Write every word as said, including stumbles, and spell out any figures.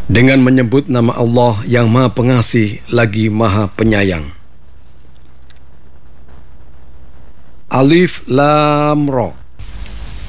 dengan menyebut nama Allah yang Maha Pengasih lagi Maha Penyayang. Alif Lam Ra.